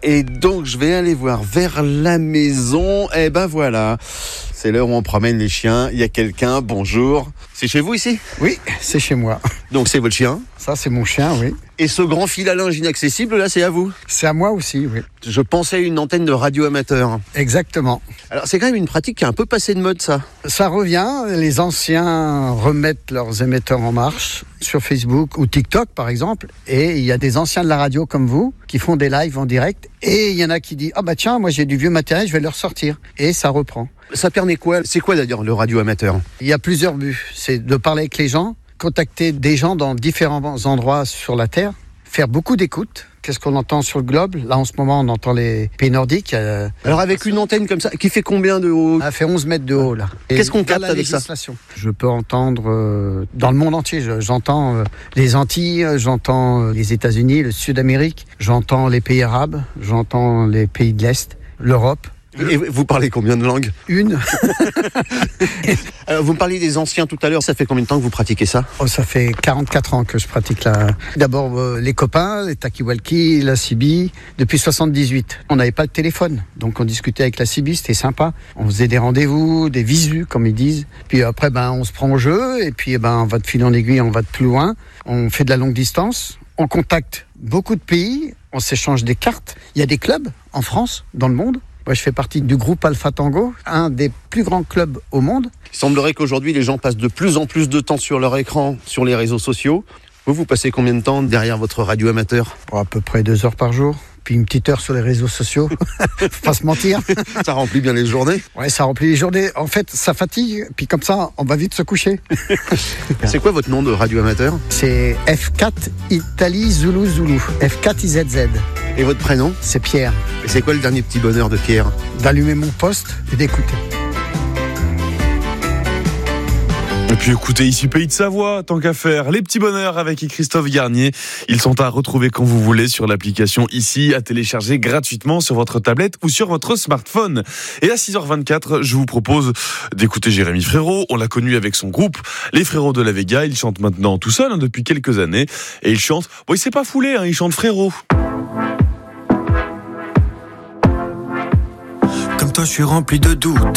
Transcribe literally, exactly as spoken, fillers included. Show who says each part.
Speaker 1: Et donc, je vais aller voir vers la maison. Eh ben voilà, c'est l'heure où on promène les chiens. Il y a quelqu'un, bonjour. C'est chez vous ici ?
Speaker 2: Oui, c'est chez moi.
Speaker 1: Donc c'est votre chien ?
Speaker 2: Ça, c'est mon chien, oui.
Speaker 1: Et ce grand fil à linge inaccessible, là, c'est à vous ?
Speaker 2: C'est à moi aussi, oui.
Speaker 1: Je pensais à une antenne de radio amateur.
Speaker 2: Exactement.
Speaker 1: Alors, c'est quand même une pratique qui est un peu passée de mode, ça.
Speaker 2: Ça revient, les anciens remettent leurs émetteurs en marche sur Facebook ou TikTok, par exemple. Et il y a des anciens de la radio comme vous qui font des lives en direct. Et il y en a qui disent « Ah bah tiens, moi j'ai du vieux matériel, je vais le ressortir. » Et ça reprend.
Speaker 1: Ça permet quoi ? C'est quoi d'ailleurs le radio amateur ?
Speaker 2: Il y a plusieurs buts. C'est de parler avec les gens, contacter des gens dans différents endroits sur la Terre, faire beaucoup d'écoutes. Qu'est-ce qu'on entend sur le globe ? Là, en ce moment, on entend les pays nordiques. Euh,
Speaker 1: Alors, avec une antenne comme ça, qui fait combien de haut ?
Speaker 2: Elle fait onze mètres de haut, là. Et
Speaker 1: qu'est-ce qu'on capte avec ça ?
Speaker 2: Je peux entendre euh, dans le monde entier. Je, j'entends euh, les Antilles, j'entends euh, les États-Unis, le Sud-Amérique, j'entends les pays arabes, j'entends les pays de l'Est, l'Europe.
Speaker 1: Et vous parlez combien de langues ?
Speaker 2: Une.
Speaker 1: Alors, vous me parliez des anciens tout à l'heure. Ça fait combien de temps que vous pratiquez ça ?
Speaker 2: Oh, ça fait quarante-quatre ans que je pratique la... D'abord, euh, les copains, les talkie-walkie, la C B. Depuis soixante-dix-huit, on n'avait pas de téléphone. Donc, on discutait avec la C B, c'était sympa. On faisait des rendez-vous, des visus, comme ils disent. Puis après, ben, on se prend au jeu. Et puis, ben, on va de fil en aiguille, on va de plus loin. On fait de la longue distance. On contacte beaucoup de pays. On s'échange des cartes. Il y a des clubs en France, dans le monde. Moi, je fais partie du groupe Alpha Tango, un des plus grands clubs au monde.
Speaker 1: Il semblerait qu'aujourd'hui, les gens passent de plus en plus de temps sur leur écran, sur les réseaux sociaux. Vous, vous passez combien de temps derrière votre radio amateur ?
Speaker 2: Pour à peu près deux heures par jour. Puis une petite heure sur les réseaux sociaux. Faut pas se mentir.
Speaker 1: Ça remplit bien les journées ?
Speaker 2: Ouais, ça remplit les journées. En fait, ça fatigue. Puis comme ça, on va vite se coucher.
Speaker 1: C'est quoi votre nom de radio amateur ?
Speaker 2: C'est F quatre Italie Zulu Zulu. F quatre I Z Z.
Speaker 1: Et votre prénom ?
Speaker 2: C'est Pierre.
Speaker 1: Et c'est quoi le dernier petit bonheur de Pierre ?
Speaker 2: D'allumer mon poste et d'écouter.
Speaker 3: Et puis écoutez, ici Pays de Savoie, tant qu'à faire, les petits bonheurs avec Christophe Garnier. Ils sont à retrouver quand vous voulez sur l'application ici, à télécharger gratuitement sur votre tablette ou sur votre smartphone. Et à six heures vingt-quatre, je vous propose d'écouter Jérémy Frérot. On l'a connu avec son groupe, les Frérots de la Vega. Il chante maintenant tout seul hein, depuis quelques années. Et il chante, bon il s'est pas foulé, hein, il chante Frérot.
Speaker 4: Comme toi je suis rempli de doutes.